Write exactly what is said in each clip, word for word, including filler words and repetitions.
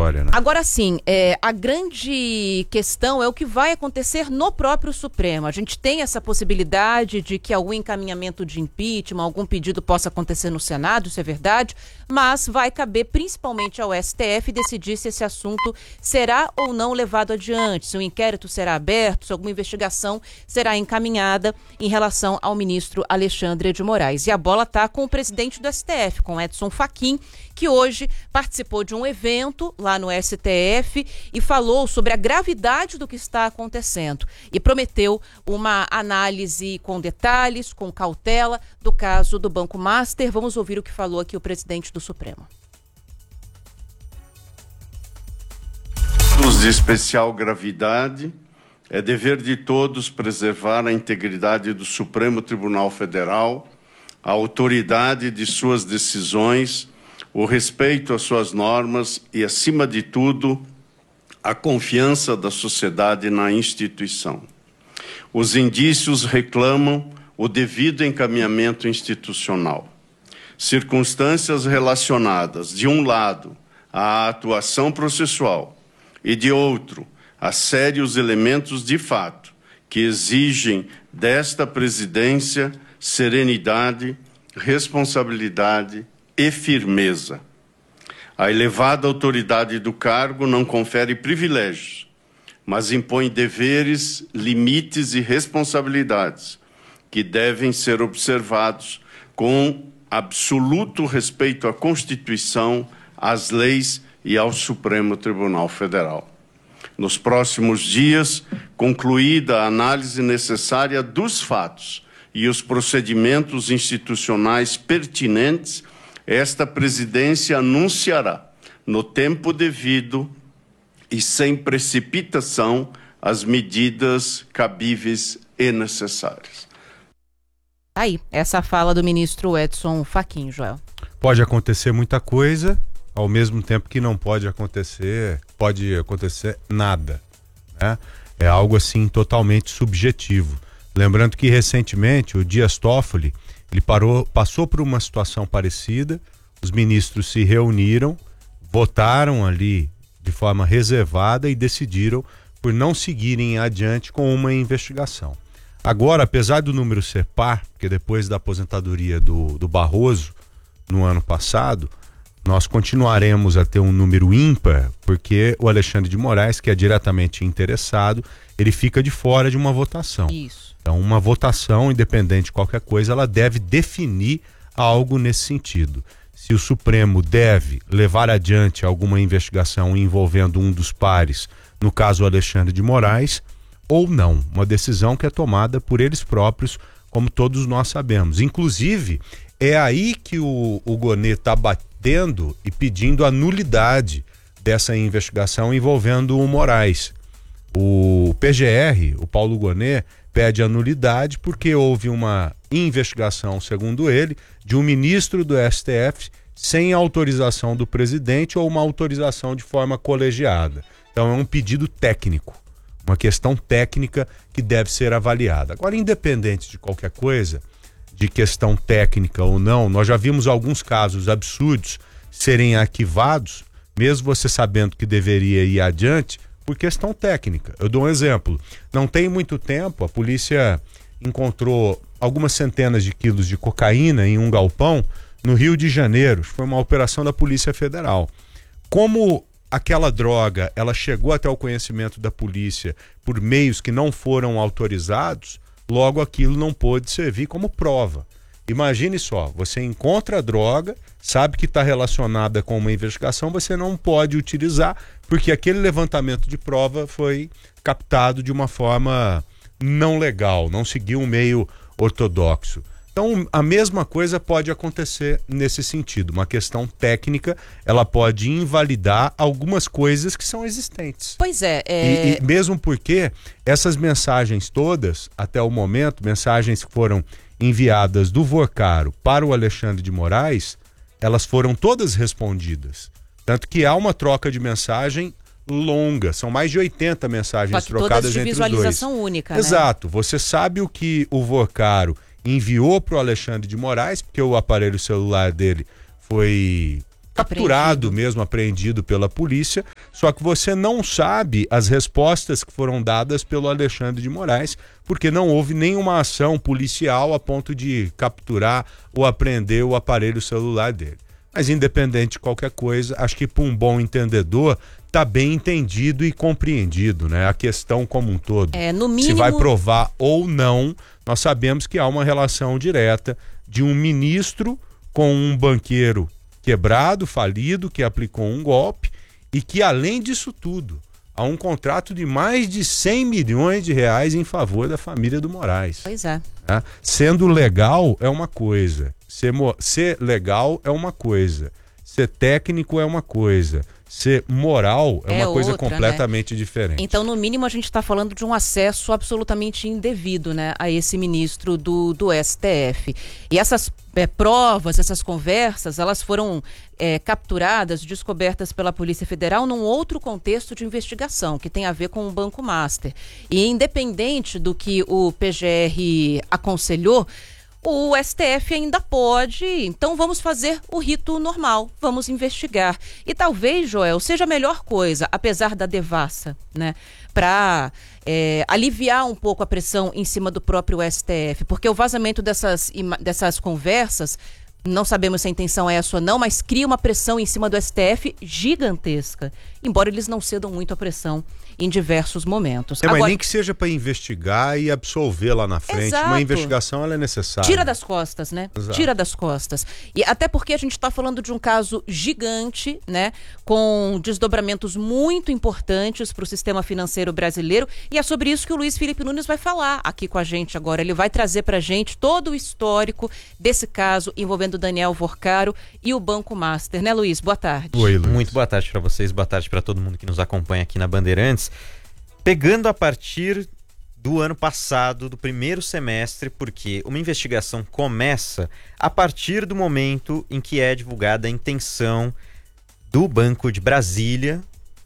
história, né? Agora sim, é, a grande questão é o que vai acontecer no próprio Supremo. A gente tem essa possibilidade de que algum encaminhamento de impeachment, algum pedido possa acontecer no Senado, isso é verdade, mas vai caber principalmente ao S T F decidir se esse assunto será ou não levado adiante, se o inquérito será aberto, se alguma investigação será encaminhada em relação ao ministro Alexandre de Moraes. E a bola está com o presidente do S T F, com Edson Fachin, que hoje participou de um evento lá no S T F e falou sobre a gravidade do que está acontecendo e prometeu uma análise com detalhes, com cautela, do caso do Banco Master. Vamos ouvir o que falou aqui o presidente do Supremo. De especial gravidade, é dever de todos preservar a integridade do Supremo Tribunal Federal, a autoridade de suas decisões, o respeito às suas normas e, acima de tudo, a confiança da sociedade na instituição. Os indícios reclamam o devido encaminhamento institucional. Circunstâncias relacionadas, de um lado, à atuação processual e, de outro, a sérios elementos de fato que exigem desta presidência serenidade, responsabilidade e firmeza. A elevada autoridade do cargo não confere privilégios, mas impõe deveres, limites e responsabilidades que devem ser observados com absoluto respeito à Constituição, às leis e ao Supremo Tribunal Federal. Nos próximos dias, concluída a análise necessária dos fatos e os procedimentos institucionais pertinentes, esta presidência anunciará, no tempo devido e sem precipitação, as medidas cabíveis e necessárias. Aí, essa fala do ministro Edson Fachin, Joel. Pode acontecer muita coisa, ao mesmo tempo que não pode acontecer, pode acontecer nada, né? É algo assim totalmente subjetivo. Lembrando que recentemente o Dias Toffoli, ele parou, passou por uma situação parecida, os ministros se reuniram, votaram ali de forma reservada e decidiram por não seguirem adiante com uma investigação. Agora, apesar do número ser par, porque depois da aposentadoria do, do Barroso, no ano passado, nós continuaremos a ter um número ímpar, porque o Alexandre de Moraes, que é diretamente interessado, ele fica de fora de uma votação. Isso. Então, uma votação, independente de qualquer coisa, ela deve definir algo nesse sentido. Se o Supremo deve levar adiante alguma investigação envolvendo um dos pares, no caso o Alexandre de Moraes, ou não. Uma decisão que é tomada por eles próprios, como todos nós sabemos. Inclusive, é aí que o, o Gonê está batendo e pedindo a nulidade dessa investigação envolvendo o Moraes. O P G R, o Paulo Gonê, pede a nulidade porque houve uma investigação, segundo ele, de um ministro do S T F sem autorização do presidente ou uma autorização de forma colegiada. Então é um pedido técnico, uma questão técnica que deve ser avaliada. Agora, independente de qualquer coisa, de questão técnica ou não, nós já vimos alguns casos absurdos serem arquivados, mesmo você sabendo que deveria ir adiante, por questão técnica. Eu dou um exemplo. Não tem muito tempo, a polícia encontrou algumas centenas de quilos de cocaína em um galpão no Rio de Janeiro. Foi uma operação da Polícia Federal. Como aquela droga ela chegou até o conhecimento da polícia por meios que não foram autorizados, logo aquilo não pôde servir como prova. Imagine só, você encontra a droga, sabe que está relacionada com uma investigação, você não pode utilizar, porque aquele levantamento de prova foi captado de uma forma não legal, não seguiu um meio ortodoxo. Então, a mesma coisa pode acontecer nesse sentido. Uma questão técnica, ela pode invalidar algumas coisas que são existentes. Pois é. é... E, e mesmo porque essas mensagens todas, até o momento, mensagens que foram enviadas do Vorcaro para o Alexandre de Moraes, elas foram todas respondidas. Tanto que há uma troca de mensagem longa, são mais de oitenta mensagens trocadas entre os dois. Visualização única, Exato. Né? Você sabe o que o Vorcaro enviou para o Alexandre de Moraes, porque o aparelho celular dele foi capturado mesmo, apreendido pela polícia, só que você não sabe as respostas que foram dadas pelo Alexandre de Moraes, porque não houve nenhuma ação policial a ponto de capturar ou apreender o aparelho celular dele. Mas independente de qualquer coisa, acho que para um bom entendedor está bem entendido e compreendido, né? A questão como um todo. É, no mínimo... Se vai provar ou não, nós sabemos que há uma relação direta de um ministro com um banqueiro quebrado, falido, que aplicou um golpe e que, além disso tudo, há um contrato de mais de cem milhões de reais em favor da família do Moraes. Pois é. Né? Sendo legal é uma coisa, ser, ser legal é uma coisa, ser técnico é uma coisa, ser moral é, é uma coisa outra, completamente, né, diferente. Então, no mínimo, a gente está falando de um acesso absolutamente indevido, né, a esse ministro do, do S T F. E essas é, provas, essas conversas, elas foram é, capturadas, descobertas pela Polícia Federal num outro contexto de investigação, que tem a ver com o Banco Master. E independente do que o P G R aconselhou, o S T F ainda pode, então vamos fazer o rito normal, vamos investigar. E talvez, Joel, seja a melhor coisa, apesar da devassa, né, para é, aliviar um pouco a pressão em cima do próprio S T F, porque o vazamento dessas, dessas conversas, não sabemos se a intenção é essa ou não, mas cria uma pressão em cima do S T F gigantesca, embora eles não cedam muito a pressão em diversos momentos. É, Agora, mas nem que seja para investigar e absolver lá na frente. Exato. Uma investigação ela é necessária. Tira das costas, né? Exato. Tira das costas. E até porque a gente está falando de um caso gigante, né? Com desdobramentos muito importantes para o sistema financeiro brasileiro. E é sobre isso que o Luiz Felipe Nunes vai falar aqui com a gente agora. Ele vai trazer para a gente todo o histórico desse caso envolvendo o Daniel Vorcaro e o Banco Master. Né, Luiz? Boa tarde. Oi, Luiz. Muito boa tarde para vocês, boa tarde para todo mundo que nos acompanha aqui na Bandeirantes. Pegando a partir do ano passado, do primeiro semestre, porque uma investigação começa a partir do momento em que é divulgada a intenção do Banco de Brasília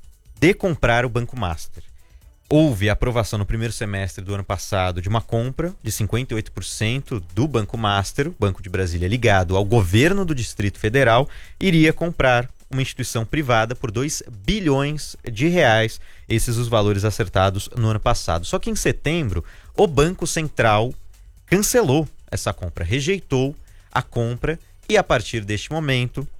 de comprar o Banco Master. Houve a aprovação no primeiro semestre do ano passado de uma compra de cinquenta e oito por cento do Banco Master, o Banco de Brasília ligado ao governo do Distrito Federal, iria comprar uma instituição privada por dois bilhões de reais, esses os valores acertados no ano passado. Só que em setembro, o Banco Central cancelou essa compra, rejeitou a compra e a partir deste momento,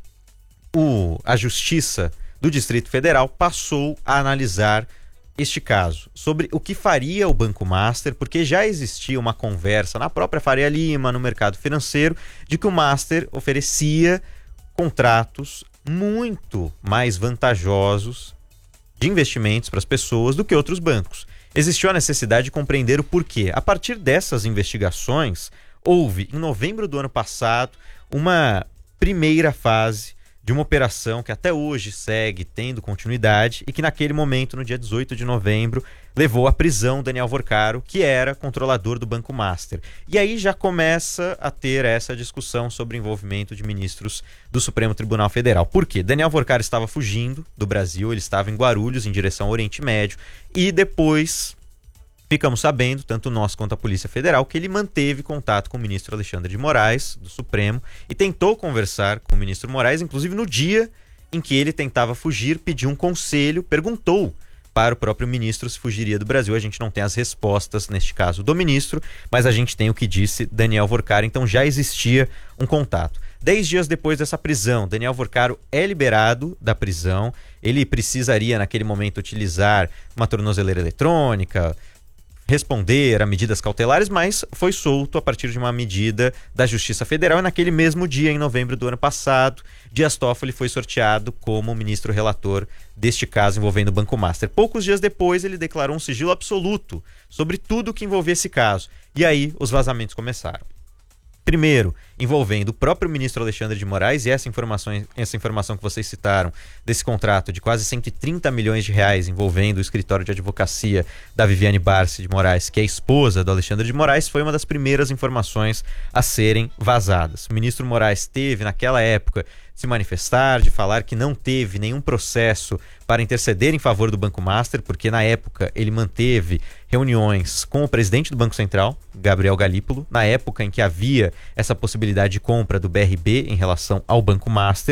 o, a Justiça do Distrito Federal passou a analisar este caso, sobre o que faria o Banco Master, porque já existia uma conversa na própria Faria Lima, no mercado financeiro, de que o Master oferecia contratos muito mais vantajosos de investimentos para as pessoas do que outros bancos. Existiu a necessidade de compreender o porquê. A partir dessas investigações, houve, em novembro do ano passado, uma primeira fase de uma operação que até hoje segue tendo continuidade e que naquele momento, no dia dezoito de novembro, levou à prisão Daniel Vorcaro, que era controlador do Banco Master. E aí já começa a ter essa discussão sobre o envolvimento de ministros do Supremo Tribunal Federal. Por quê? Daniel Vorcaro estava fugindo do Brasil, ele estava em Guarulhos, em direção ao Oriente Médio, e depois ficamos sabendo, tanto nós quanto a Polícia Federal, que ele manteve contato com o ministro Alexandre de Moraes, do Supremo, e tentou conversar com o ministro Moraes, inclusive no dia em que ele tentava fugir, pediu um conselho, perguntou para o próprio ministro se fugiria do Brasil. A gente não tem as respostas, neste caso, do ministro, mas a gente tem o que disse Daniel Vorcaro, então já existia um contato. Dez dias depois dessa prisão, Daniel Vorcaro é liberado da prisão, ele precisaria, naquele momento, utilizar uma tornozeleira eletrônica, responder a medidas cautelares, mas foi solto a partir de uma medida da Justiça Federal e naquele mesmo dia, em novembro do ano passado, Dias Toffoli foi sorteado como ministro relator deste caso envolvendo o Banco Master. Poucos dias depois, ele declarou um sigilo absoluto sobre tudo que envolvia esse caso. E aí, os vazamentos começaram. Primeiro, envolvendo o próprio ministro Alexandre de Moraes, e essa informação, essa informação que vocês citaram, desse contrato de quase cento e trinta milhões de reais envolvendo o escritório de advocacia da Viviane Barsi de Moraes, que é a esposa do Alexandre de Moraes, foi uma das primeiras informações a serem vazadas. O ministro Moraes teve, naquela época, de se manifestar, de falar que não teve nenhum processo para interceder em favor do Banco Master, porque na época ele manteve reuniões com o presidente do Banco Central, Gabriel Galípolo, na época em que havia essa possibilidade de compra do B R B em relação ao Banco Master,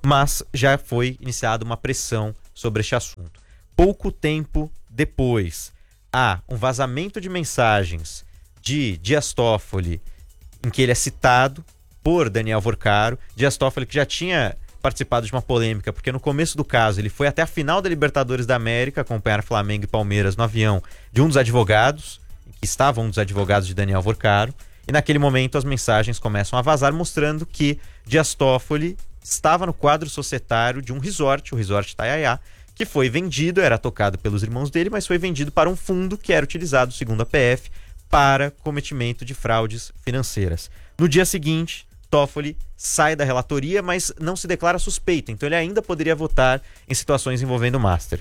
mas já foi iniciada uma pressão sobre este assunto. Pouco tempo depois, há um vazamento de mensagens de Dias Toffoli, em que ele é citado por Daniel Vorcaro. Dias Toffoli, que já tinha participado de uma polêmica, porque no começo do caso ele foi até a final da Libertadores da América acompanhar Flamengo e Palmeiras no avião de um dos advogados, que estava um dos advogados de Daniel Vorcaro, e naquele momento as mensagens começam a vazar, mostrando que Dias Toffoli estava no quadro societário de um resort, o Resort Itaiaia, que foi vendido, era tocado pelos irmãos dele, mas foi vendido para um fundo que era utilizado, segundo a P F, para cometimento de fraudes financeiras. No dia seguinte, Toffoli sai da relatoria, mas não se declara suspeito, então ele ainda poderia votar em situações envolvendo o Master.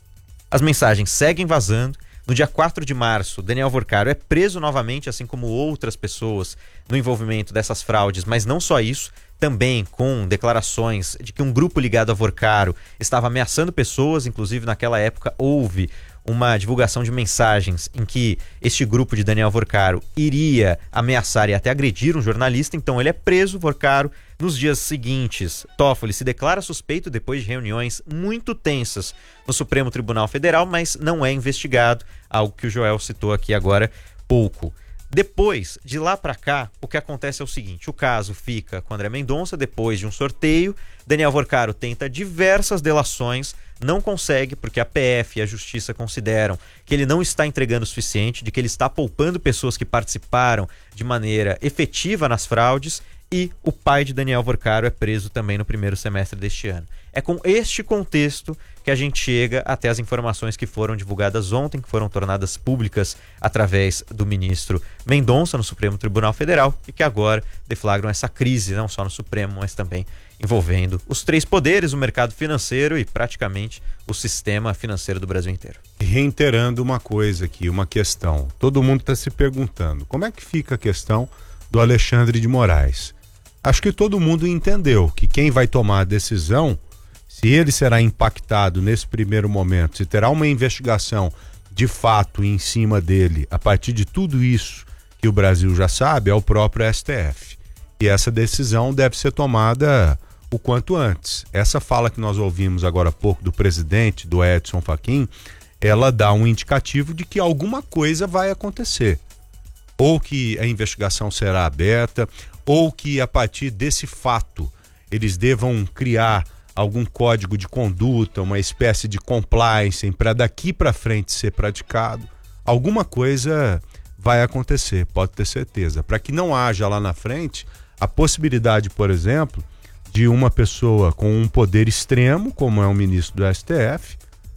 As mensagens seguem vazando. No dia quatro de março, Daniel Vorcaro é preso novamente, assim como outras pessoas no envolvimento dessas fraudes, mas não só isso, também com declarações de que um grupo ligado a Vorcaro estava ameaçando pessoas. Inclusive naquela época houve uma divulgação de mensagens em que este grupo de Daniel Vorcaro iria ameaçar e até agredir um jornalista. Então ele é preso, Vorcaro. Nos dias seguintes, Toffoli se declara suspeito depois de reuniões muito tensas no Supremo Tribunal Federal, mas não é investigado, algo que o Joel citou aqui agora pouco. Depois, de lá para cá, o que acontece é o seguinte: o caso fica com André Mendonça. Depois de um sorteio, Daniel Vorcaro tenta diversas delações, não consegue, porque a P F e a Justiça consideram que ele não está entregando o suficiente, de que ele está poupando pessoas que participaram de maneira efetiva nas fraudes, e o pai de Daniel Vorcaro é preso também no primeiro semestre deste ano. É com este contexto que a gente chega até as informações que foram divulgadas ontem, que foram tornadas públicas através do ministro Mendonça no Supremo Tribunal Federal, e que agora deflagram essa crise, não só no Supremo, mas também envolvendo os três poderes, o mercado financeiro e praticamente o sistema financeiro do Brasil inteiro. Reiterando uma coisa aqui, uma questão. Todo mundo está se perguntando, como é que fica a questão do Alexandre de Moraes? Acho que todo mundo entendeu que quem vai tomar a decisão, se ele será impactado nesse primeiro momento, se terá uma investigação de fato em cima dele, a partir de tudo isso que o Brasil já sabe, é o próprio S T F. E essa decisão deve ser tomada o quanto antes. Essa fala que nós ouvimos agora há pouco do presidente, do Edson Fachin, ela dá um indicativo de que alguma coisa vai acontecer. Ou que a investigação será aberta, ou que a partir desse fato eles devam criar algum código de conduta, uma espécie de compliance para daqui para frente ser praticado. Alguma coisa vai acontecer, pode ter certeza, para que não haja lá na frente a possibilidade, por exemplo, de uma pessoa com um poder extremo, como é o ministro do S T F,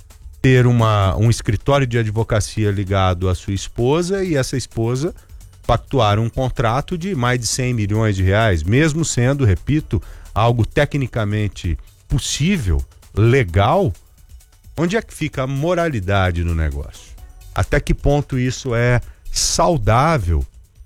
ter uma, um escritório de advocacia ligado à sua esposa e essa esposa pactuar um contrato de mais de cem milhões de reais, mesmo sendo, repito, algo tecnicamente possível, legal. Onde é que fica a moralidade no negócio? Até que ponto isso é saudável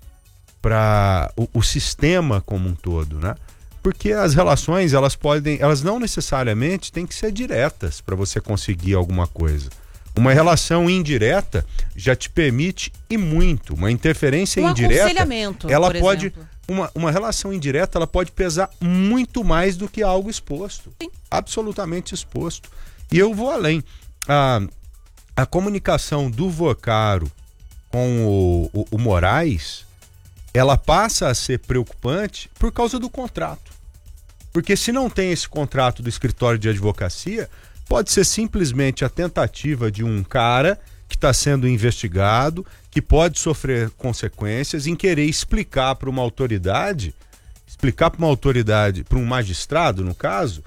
para o, o sistema como um todo, né? Porque as relações, elas podem, elas não necessariamente têm que ser diretas para você conseguir alguma coisa. Uma relação indireta já te permite e muito. Uma interferência um indireta, aconselhamento, ela por pode, exemplo. uma, uma relação indireta, ela pode pesar muito mais do que algo exposto. Sim. Absolutamente exposto. E eu vou além. A, a comunicação do Vorcaro com o, o, o Moraes, ela passa a ser preocupante por causa do contrato. Porque se não tem esse contrato do escritório de advocacia, pode ser simplesmente a tentativa de um cara que está sendo investigado, que pode sofrer consequências, em querer explicar para uma autoridade, explicar para uma autoridade, para um magistrado, no caso,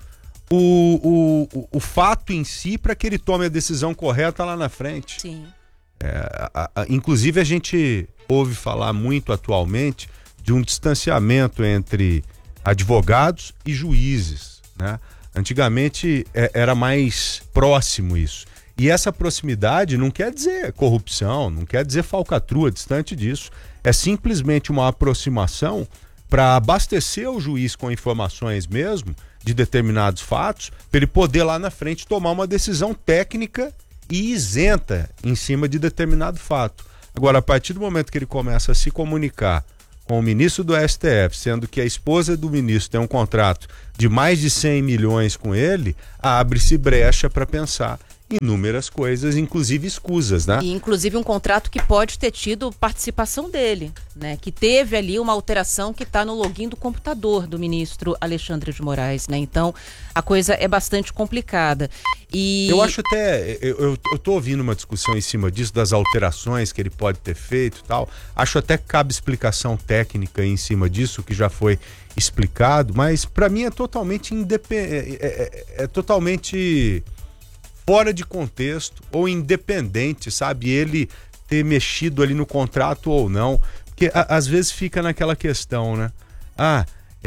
o, o, o fato em si, para que ele tome a decisão correta lá na frente. Sim. É, a, a, inclusive a gente ouve falar muito atualmente de um distanciamento entre advogados e juízes, né? Antigamente é, era mais próximo isso. E essa proximidade não quer dizer corrupção, não quer dizer falcatrua, distante disso. É simplesmente uma aproximação para abastecer o juiz com informações mesmo de determinados fatos, para ele poder lá na frente tomar uma decisão técnica e isenta em cima de determinado fato. Agora, a partir do momento que ele começa a se comunicar com o ministro do S T F, sendo que a esposa do ministro tem um contrato de mais de cem milhões com ele, abre-se brecha para pensar inúmeras coisas, inclusive escusas, né? E inclusive um contrato que pode ter tido participação dele, né? Que teve ali uma alteração que está no login do computador do ministro Alexandre de Moraes, né? Então, a coisa é bastante complicada. E... Eu acho até, eu, eu, eu tô ouvindo uma discussão em cima disso, das alterações que ele pode ter feito e tal. Acho até que cabe explicação técnica em cima disso, que já foi explicado, mas para mim é totalmente independente, é, é, é totalmente fora de contexto ou independente, sabe? Ele ter mexido ali no contrato ou não. Porque a, às vezes fica naquela questão, né? Ah,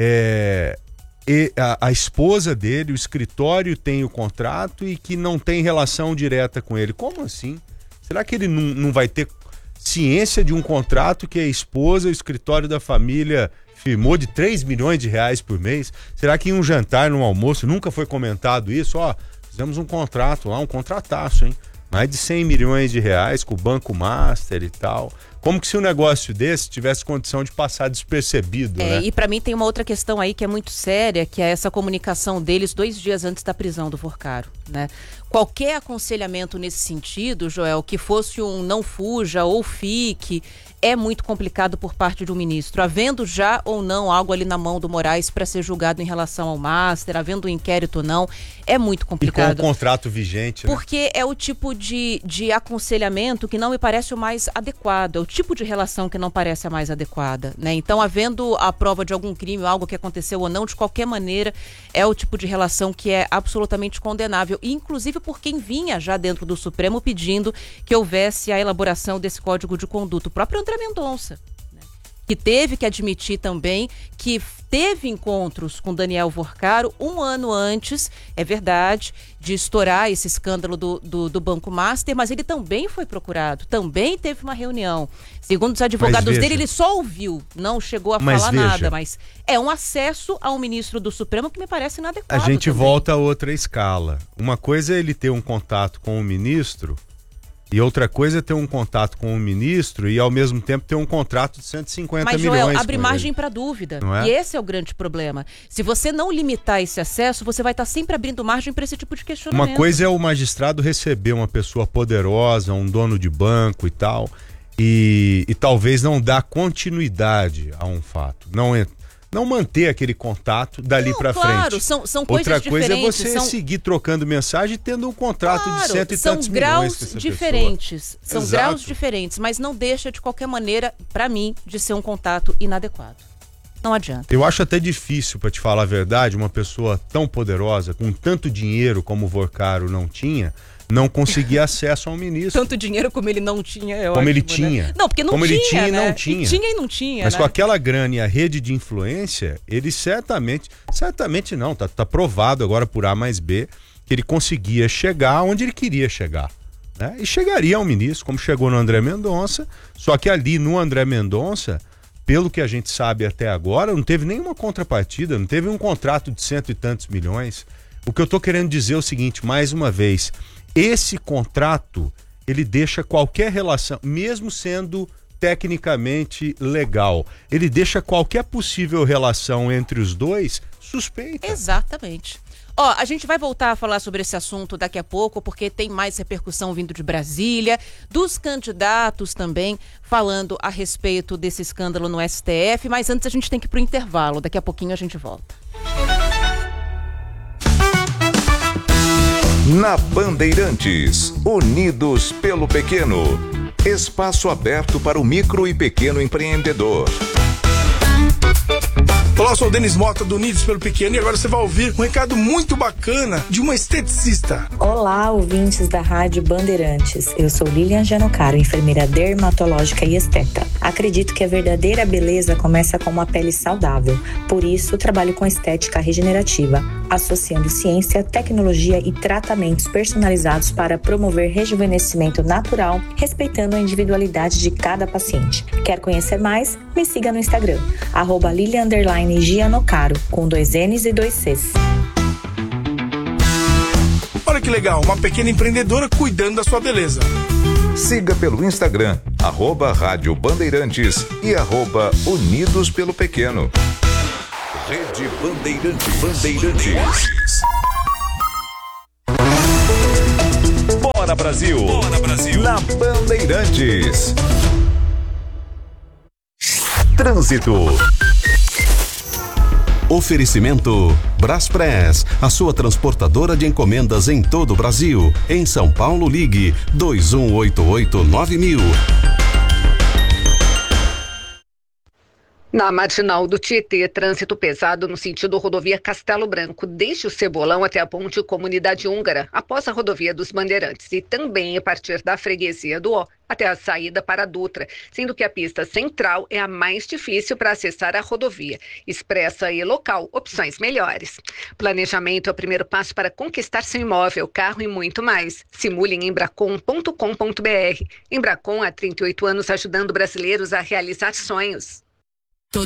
é... E a, a esposa dele, o escritório tem o contrato e que não tem relação direta com ele. Como assim? Será que ele não, não vai ter ciência de um contrato que a esposa, o escritório da família firmou de três milhões de reais por mês? Será que em um jantar, num almoço, nunca foi comentado isso? Ó, fizemos um contrato lá, um contrataço, hein? Mais de cem milhões de reais com o Banco Master e tal. Como que se um negócio desse tivesse condição de passar despercebido, é, né? E para mim tem uma outra questão aí que é muito séria, que é essa comunicação deles dois dias antes da prisão do Vorcaro, né? Qualquer aconselhamento nesse sentido, Joel, que fosse um não fuja ou fique, é muito complicado por parte do ministro, havendo já ou não algo ali na mão do Moraes para ser julgado em relação ao Master, havendo um inquérito ou não, é muito complicado. E com o contrato vigente, né? Porque é o tipo de, de aconselhamento que não me parece o mais adequado, é o tipo de relação que não parece a mais adequada, né? Então, havendo a prova de algum crime, algo que aconteceu ou não, de qualquer maneira, é o tipo de relação que é absolutamente condenável, inclusive por quem vinha já dentro do Supremo pedindo que houvesse a elaboração desse código de conduta. O próprio André Mendonça, né? Que teve que admitir também que teve encontros com Daniel Vorcaro um ano antes, é verdade, de estourar esse escândalo do, do, do Banco Master, mas ele também foi procurado, também teve uma reunião. Segundo os advogados dele, ele só ouviu, não chegou a mas falar veja. nada, mas é um acesso ao ministro do Supremo que me parece inadequado. A gente também. volta a outra escala. Uma coisa é ele ter um contato com o ministro e outra coisa é ter um contato com o ministro e ao mesmo tempo ter um contrato de cento e cinquenta Mas, milhões. Joel, abre com margem para dúvida. Não é? E esse é o grande problema. Se você não limitar esse acesso, você vai estar sempre abrindo margem para esse tipo de questionamento. Uma coisa é o magistrado receber uma pessoa poderosa, um dono de banco e tal, e, e talvez não dar continuidade a um fato. Não é. Não manter aquele contato dali para claro, frente. São, são coisas Outra coisa é você são... seguir trocando mensagem e tendo um contrato claro, de cento e são tantos graus milhões com essa diferentes. pessoa. São Exato. graus diferentes, mas não deixa de qualquer maneira, para mim, de ser um contato inadequado. Não adianta. Eu acho até difícil, para te falar a verdade, uma pessoa tão poderosa, com tanto dinheiro como o Vorcaro não tinha, não conseguir acesso ao ministro. Tanto dinheiro como ele não tinha, é Como ótimo, ele tinha. Né? Não, porque não como tinha, ele tinha né? e não tinha. E tinha e não tinha, Mas né? com aquela grana e a rede de influência, ele certamente, certamente não, tá, tá provado agora por A mais B, que ele conseguia chegar onde ele queria chegar, né? E chegaria ao ministro, como chegou no André Mendonça, só que ali no André Mendonça, pelo que a gente sabe até agora, não teve nenhuma contrapartida, não teve um contrato de cento e tantos milhões. O que eu tô querendo dizer é o seguinte, mais uma vez, esse contrato, ele deixa qualquer relação, mesmo sendo tecnicamente legal, ele deixa qualquer possível relação entre os dois suspeita. Exatamente. Ó, a gente vai voltar a falar sobre esse assunto daqui a pouco, porque tem mais repercussão vindo de Brasília, dos candidatos também, falando a respeito desse escândalo no S T F, mas antes a gente tem que ir pro intervalo, daqui a pouquinho a gente volta. Na Bandeirantes, unidos pelo pequeno. Espaço aberto para o micro e pequeno empreendedor. Olá, eu sou o Denis Mota do Unidos pelo Pequeno e agora você vai ouvir um recado muito bacana de uma esteticista. Olá, ouvintes da Rádio Bandeirantes. Eu sou Lilian Janocaro, enfermeira dermatológica e esteta. Acredito que a verdadeira beleza começa com uma pele saudável. Por isso, trabalho com estética regenerativa, associando ciência, tecnologia e tratamentos personalizados para promover rejuvenescimento natural, respeitando a individualidade de cada paciente. Quer conhecer mais? Me siga no Instagram, arroba Lilian Gianocaro, com dois N's e dois C's. Olha que legal, uma pequena empreendedora cuidando da sua beleza. Siga pelo Instagram, arroba Rádio Bandeirantes e arroba Unidos pelo Pequeno. Rede Bandeirantes. Bandeirantes. Bora Brasil! Bora Brasil! Na Bandeirantes. Trânsito. Oferecimento Braspress, a sua transportadora de encomendas em todo o Brasil. Em São Paulo, ligue dois um oito oito nove mil. Na marginal do Tietê, trânsito pesado no sentido rodovia Castelo Branco, desde o Cebolão até a ponte Comunidade Húngara, após a rodovia dos Bandeirantes, e também a partir da freguesia do Ó até a saída para a Dutra, sendo que a pista central é a mais difícil para acessar a rodovia. Expressa e local, opções melhores. Planejamento é o primeiro passo para conquistar seu imóvel, carro e muito mais. Simule em embracon ponto com ponto br. Embracon há trinta e oito anos ajudando brasileiros a realizar sonhos.